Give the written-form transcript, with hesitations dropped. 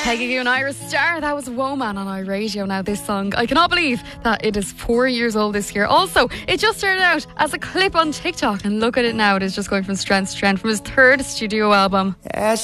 Peggy Goo and Iris Star, that was Woman on iRadio. Now this song, I cannot believe that it is 4 years old this year. Also, it just started out as a clip on TikTok and look at it now, it is just going from strength to strength from his third studio album.